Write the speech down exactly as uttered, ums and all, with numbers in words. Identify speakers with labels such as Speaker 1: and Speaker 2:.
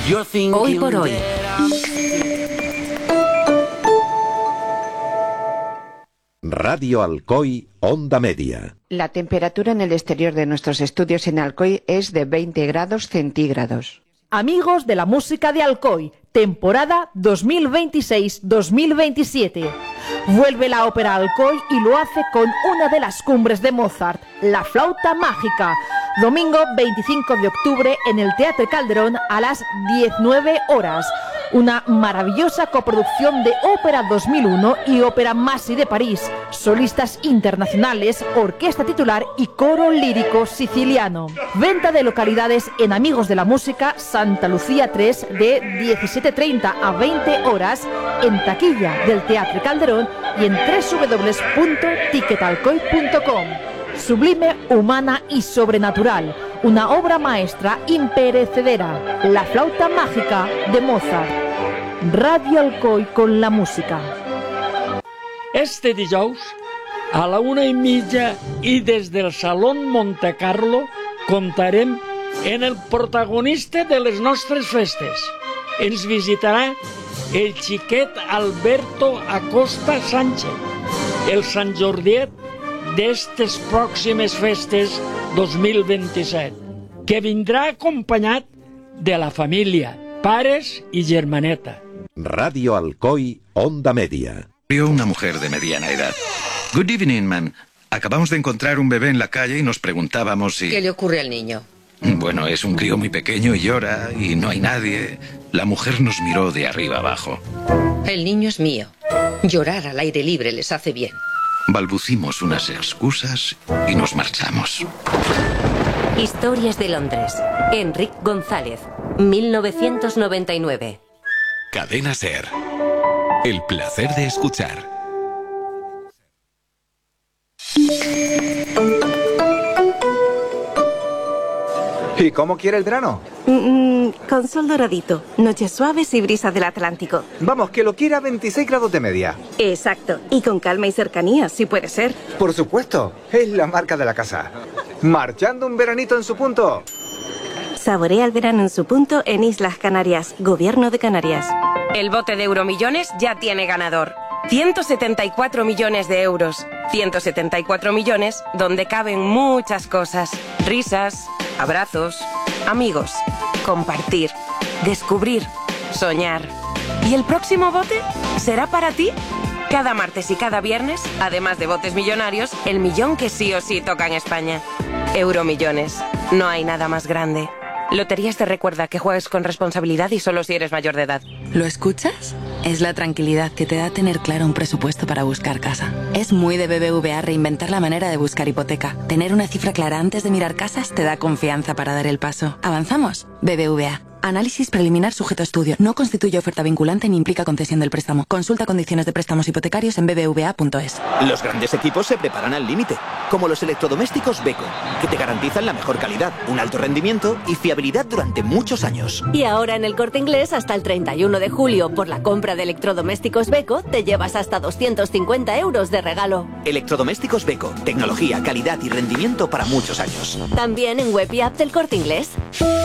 Speaker 1: Hoy por hoy.
Speaker 2: Radio Alcoy, Onda Media.
Speaker 3: La temperatura en el exterior de nuestros estudios en Alcoy es de veinte grados centígrados.
Speaker 4: Amigos de la música de Alcoy, temporada dos mil veintiséis dos mil veintisiete. Vuelve la ópera Alcoy y lo hace con una de las cumbres de Mozart, La Flauta Mágica. Domingo veinticinco de octubre en el Teatro Calderón a las diecinueve horas. Una maravillosa coproducción de Ópera dos mil uno y Ópera Masi de París, solistas internacionales, orquesta titular y coro lírico siciliano. Venta de localidades en Amigos de la Música, Santa Lucía tres, de diecisiete treinta a veinte horas, en taquilla del Teatro Calderón y en doble u doble u doble u punto ticketalcoy punto com. Sublime, humana y sobrenatural. Una obra maestra imperecedera. La Flauta Mágica de Mozart. Radio Alcoy con la música.
Speaker 5: Este dijous, a la una i mitja i des del Salón Monte Carlo, comptarem en el protagonista de les nostres festes. Ens visitarà el xiquet Alberto Acosta Sánchez, el Sant Jordiet d'estes pròximes festes dos mil vint-i-set, que vindrà acompanyat de la família, pares i germaneta.
Speaker 2: Radio Alcoy, Onda Media.
Speaker 6: Vio una mujer de mediana edad. Good evening, ma'am. Acabamos de encontrar un bebé en la calle y nos preguntábamos si...
Speaker 1: ¿Qué le ocurre al niño?
Speaker 6: Bueno, es un crío muy pequeño y llora y no hay nadie. La mujer nos miró de arriba abajo.
Speaker 1: El niño es mío. Llorar al aire libre les hace bien.
Speaker 6: Balbucimos unas excusas y nos marchamos.
Speaker 7: Historias de Londres. Enric González, mil novecientos noventa y nueve.
Speaker 8: Cadena SER. El placer de escuchar.
Speaker 9: ¿Y cómo quiere el verano?
Speaker 10: Mm, con sol doradito, noches suaves y brisa del Atlántico.
Speaker 9: Vamos, que lo quiera a veintiséis grados de media.
Speaker 10: Exacto, y con calma y cercanía, si puede ser.
Speaker 9: Por supuesto, es la marca de la casa. Marchando un veranito en su punto.
Speaker 10: Saborea el verano en su punto en Islas Canarias, Gobierno de Canarias.
Speaker 11: El bote de Euromillones ya tiene ganador. ciento setenta y cuatro millones de euros. ciento setenta y cuatro millones donde caben muchas cosas. Risas, abrazos, amigos, compartir, descubrir, soñar. ¿Y el próximo bote será para ti? Cada martes y cada viernes, además de botes millonarios, el millón que sí o sí toca en España. Euromillones. No hay nada más grande. Loterías te recuerda que juegues con responsabilidad y solo si eres mayor de edad.
Speaker 12: ¿Lo escuchas? Es la tranquilidad que te da tener claro un presupuesto para buscar casa. Es muy de B B V A reinventar la manera de buscar hipoteca. Tener una cifra clara antes de mirar casas te da confianza para dar el paso. ¿Avanzamos? B B V A. Análisis preliminar sujeto a estudio. No constituye oferta vinculante ni implica concesión del préstamo. Consulta condiciones de préstamos hipotecarios en b b v a punto es.
Speaker 13: Los grandes equipos se preparan al límite, como los electrodomésticos Beko, que te garantizan la mejor calidad, un alto rendimiento y fiabilidad durante muchos años.
Speaker 7: Y ahora en el Corte Inglés, hasta el treinta y uno de julio, por la compra de electrodomésticos Beko, te llevas hasta doscientos cincuenta euros de regalo.
Speaker 13: Electrodomésticos Beko, tecnología, calidad y rendimiento para muchos años.
Speaker 7: También en web y app del Corte Inglés.